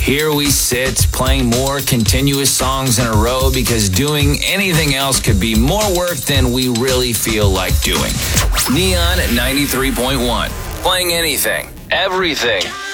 Here we sit, playing more continuous songs in a row because doing anything else could be more work than we really feel like doing. Neon at 93.1. Playing anything, everything.